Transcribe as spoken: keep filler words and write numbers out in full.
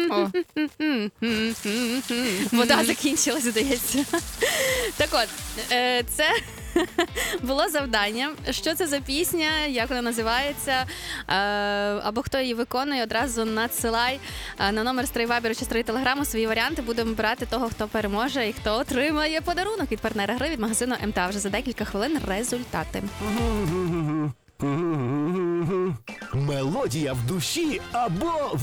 Вода закінчилась, здається. Так от, е, це було завдання. Що це за пісня, як вона називається, е, або хто її виконує, одразу надсилай е, на номер Стрий Вайберу чи Стрий Телеграму свої варіанти. Будемо брати того, хто переможе і хто отримає подарунок від партнера гри від магазину ем те а. Вже за декілька хвилин результати. Мелодія в душі або